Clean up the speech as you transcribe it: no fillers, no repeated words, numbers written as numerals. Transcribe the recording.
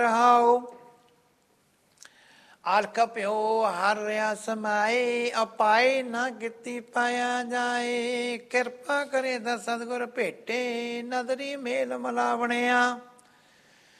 ਰਹਾਉ। ਆਲਖ ਪਿਓ ਹਰ ਰਿਆ ਸਮਾਏ, ਅਪਾਏ ਨਾ ਕੀਤੀ ਪਾਇਆ ਜਾਏ। ਕਿਰਪਾ ਕਰੇ ਤਾਂ ਸਤਿਗੁਰ ਭੇਟੇ, ਨਦਰੀ ਮੇਲ ਮਲਾਵਣਿਆ।